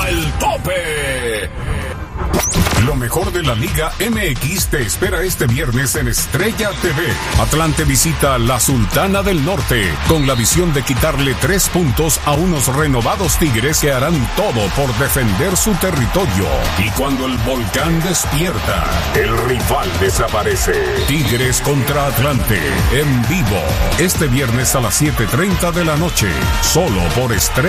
al tope. Lo mejor de la Liga MX te espera este viernes en Estrella TV. Atlante visita la Sultana del Norte con la visión de quitarle 3 puntos a unos renovados Tigres que harán todo por defender su territorio. Y cuando el volcán despierta, el rival desaparece. Tigres contra Atlante en vivo este viernes a las 7:30 de la noche, solo por Estrella.